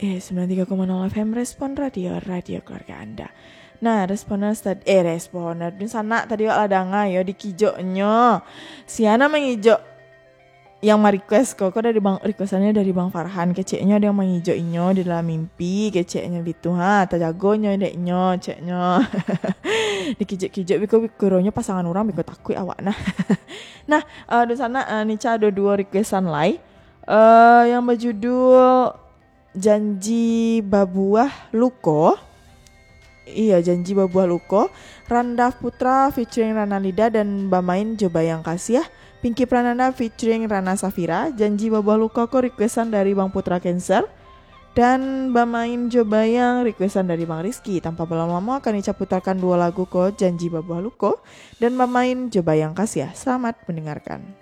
93,0 FM Respon Radio keluarga Anda. Nah, responer di sana tadi wak ladanga yo di kijoknya. Siana mengijo yang request kok dari Bang requestannya dari Bang Farhan, keceknya dia mengijoinyo di dalam mimpi, keceknya gitu tajagonyo deknyo ceknyo. Dikijok-kijok biko kuronya pasangan orang biko takui awak nah. Nah, di sana Nica ada 2 requestan lain yang berjudul Janji Babuah Luko. Iya, Janji Babuah Luko, Randa Putra featuring Rana Lida dan Bamain Jobayang Kasih. Pinky Prananda featuring Rana Safira. Janji Babuah Luko ko requestan dari Bang Putra Cancer. Dan Bamain Jobayang requestan dari Bang Rizky. Tanpa berlama-lama akan Ica putarkan 2 lagu ko Janji Babuah Luko dan Bamain Jobayang Kasih. Selamat mendengarkan.